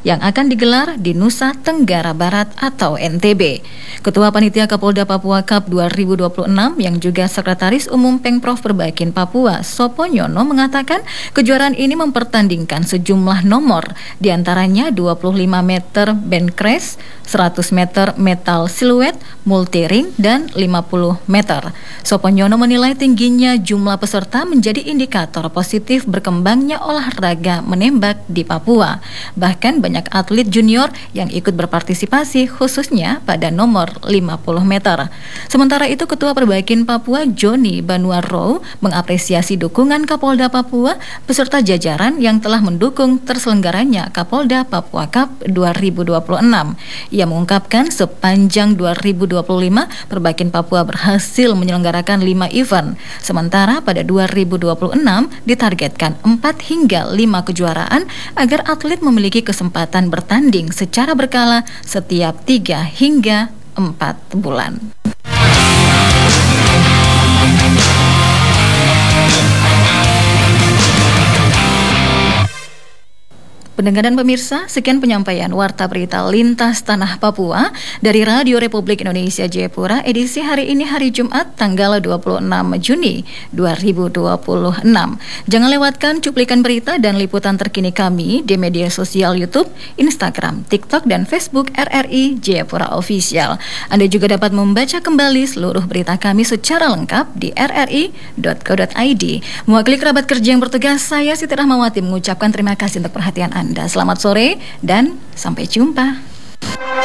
yang akan digelar di Nusa Tenggara Barat atau NTB. Ketua Panitia Kapolda Papua Cup 2026 yang juga Sekretaris Umum Pengprov Perbakin Papua, Soponyono, mengatakan kejuaraan ini mempertandingkan sejumlah nomor, diantaranya 25 meter bench 100 meter metal siluet, multi-ring, dan 50 meter. Soponyono menilai tingginya jumlah peserta menjadi indikator positif berkembangnya olahraga menembak di Papua. Bahkan banyak atlet junior yang ikut berpartisipasi khususnya pada nomor 50 meter. Sementara itu Ketua Perbakin Papua Joni Banuaro mengapresiasi dukungan Kapolda Papua beserta jajaran yang telah mendukung terselenggaranya Kapolda Papua Cup 2026. Ia mengungkapkan sepanjang 2025 Perbakin Papua berhasil menyelenggarakan 5 event. Sementara pada 2026 ditargetkan 4 hingga 5 kejuaraan agar atlet memiliki kesempatan bertanding secara berkala setiap 3 hingga 4 bulan. Pendengar dan pemirsa, sekian penyampaian Warta Berita Lintas Tanah Papua dari Radio Republik Indonesia Jayapura edisi hari ini, hari Jumat tanggal 26 Juni 2026. Jangan lewatkan cuplikan berita dan liputan terkini kami di media sosial YouTube, Instagram, TikTok, dan Facebook RRI Jayapura Official. Anda juga dapat membaca kembali seluruh berita kami secara lengkap di rri.co.id. Mewakili kerabat kerja yang bertugas, saya Siti Rahmawati mengucapkan terima kasih untuk perhatian Anda. Selamat sore dan sampai jumpa.